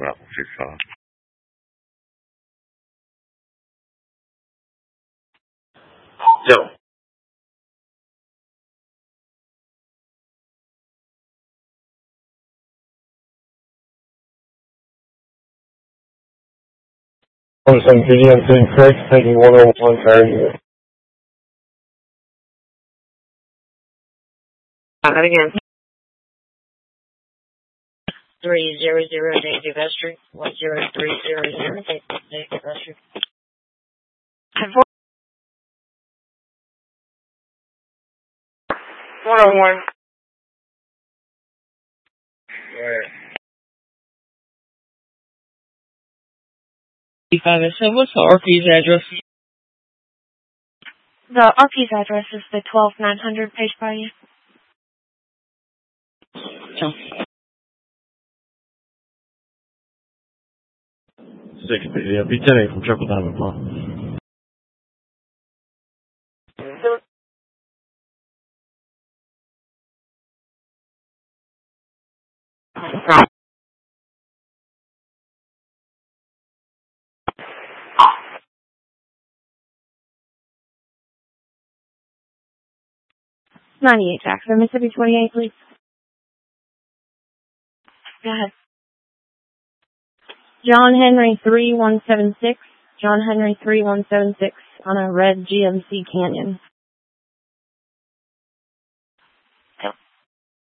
565. Yo. Some GDM sitting Craig, taking 101 Fairview. That again. 300 Daisy Vestry. 10300 Daisy Vestry. 101. Where? What's the RP's address? The RP's address is the 12900 Page Bayou. No. 60, yeah, be 10 from Triple Diamond Palm. '98 Jackson, Mississippi 28, please. Go ahead. John Henry 3176. John Henry 3176 on a red GMC Canyon.